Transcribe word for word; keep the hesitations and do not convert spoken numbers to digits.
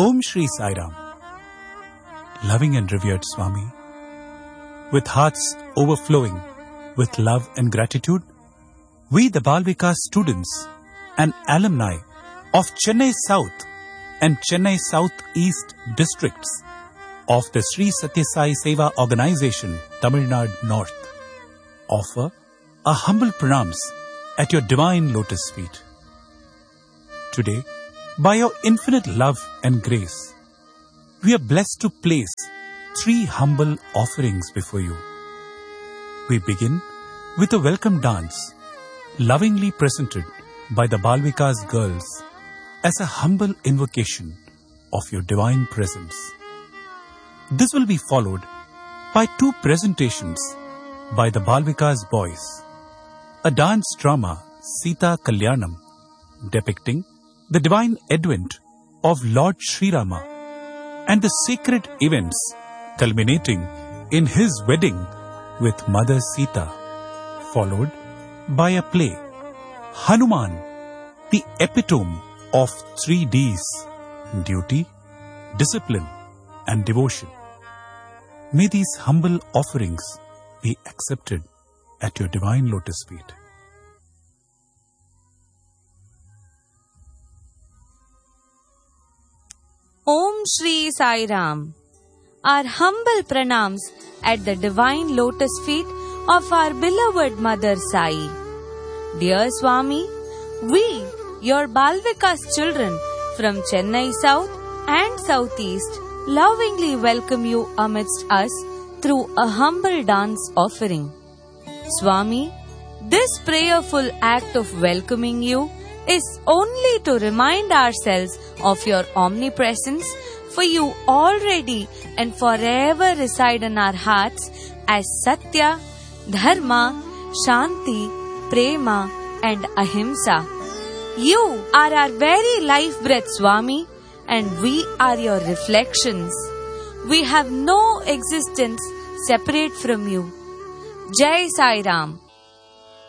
Om Shri Sai Ram. Loving and revered Swami, with hearts overflowing with love and gratitude, we the Bal Vikas students and alumni of Chennai South and Chennai South East districts of the Sri Satya Sai Seva Organization, Tamil Nadu North, offer a humble pranams at your divine lotus feet. Today, by your infinite love and grace, we are blessed to place three humble offerings before you. We begin with a welcome dance, lovingly presented by the Bal Vikas girls as a humble invocation of your divine presence. This will be followed by two presentations by the Bal Vikas boys, a dance drama, Sita Kalyanam, depicting the divine advent of Lord Sri Rama and the sacred events culminating in his wedding with Mother Sita, followed by a play, Hanuman, the epitome of three Ds, duty, discipline and devotion. May these humble offerings be accepted at your divine lotus feet. Om Shri Sai Ram. Our humble pranams at the divine lotus feet of our beloved Mother Sai. Dear Swami, we, your Bal Vikas children from Chennai South and Southeast, lovingly welcome you amidst us through a humble dance offering. Swami, this prayerful act of welcoming you is only to remind ourselves of your omnipresence, for you already and forever reside in our hearts as Satya, Dharma, Shanti, Prema and Ahimsa. You are our very life breath, Swami, and we are your reflections. We have no existence separate from you. Jai Sai Ram.